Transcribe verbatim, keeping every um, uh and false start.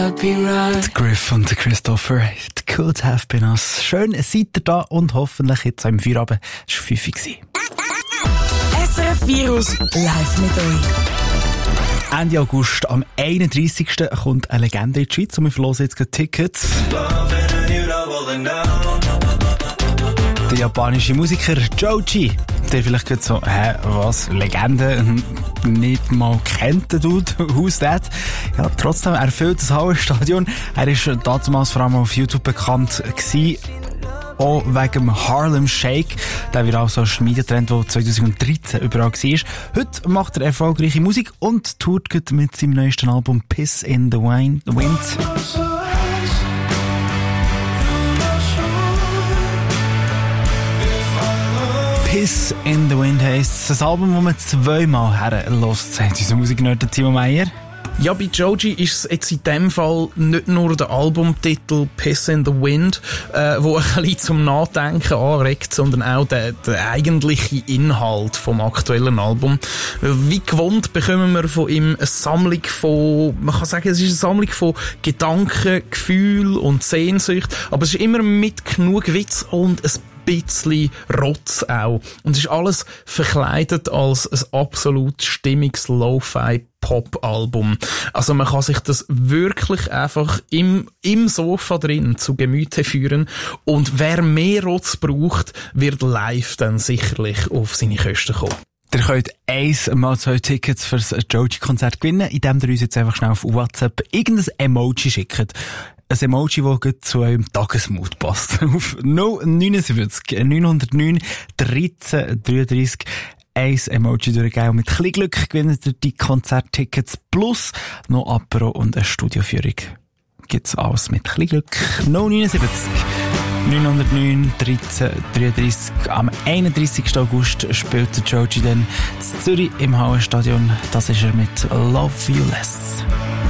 Der Griff und der Christopher, it could have been us. Schön, seid ihr da und hoffentlich jetzt im Feierabend. Es war fünf Uhr. S R F Virus live mit euch. Ende August, am einunddreissigsten kommt eine Legende in die Schweiz und wir verlosen jetzt gerade Tickets. Der japanische Musiker Joji, der vielleicht gerade so, hä, was, Legende, nicht mal kennt, der Dude, who's that? Ja, trotzdem, er füllt das Hallenstadion. Er ist damals vor allem auf YouTube bekannt gewesen, auch wegen dem Harlem Shake, der wieder auch so ein Medientrend, der zweitausenddreizehn überall war. Heute macht er erfolgreiche Musik und tourt mit seinem neuesten Album Piss in the Wind. Piss in the Wind heisst das Album, das man zweimal herlässt, sagt unser Musiknerd Timo Meyer. Ja, bei Joji ist es jetzt in dem Fall nicht nur der Albumtitel Piss in the Wind, äh, wo ein bisschen zum Nachdenken anregt, sondern auch der, der eigentliche Inhalt vom aktuellen Album. Wie gewohnt bekommen wir von ihm eine Sammlung von, man kann sagen, es ist eine Sammlung von Gedanken, Gefühlen und Sehnsucht, aber es ist immer mit genug Witz und ein bisschen Rotz auch. Und es ist alles verkleidet als ein absolut stimmiges Lo-Fi-Pop-Album. Also man kann sich das wirklich einfach im, im Sofa drin zu Gemüte führen. Und wer mehr Rotz braucht, wird live dann sicherlich auf seine Kosten kommen. Ihr könnt eins mal zwei Tickets für das Joji-Konzert gewinnen, indem ihr uns jetzt einfach schnell auf WhatsApp irgendein Emoji schickt. Ein Emoji, das gut zu eurem Tagesmut passt. Auf null neun sieben neun null neun dreizehn dreiunddreißig ein Emoji durchgeben. Und mit ein Glück gewinnt ihr die Konzerttickets plus noch Apero und eine Studioführung. Gibt's alles mit ein Glück. null neun sieben neun null neun dreizehn dreiunddreißig. Am einunddreissigsten August spielt der Joji dann in Zürich im Hallenstadion. Das ist er mit Love You Less.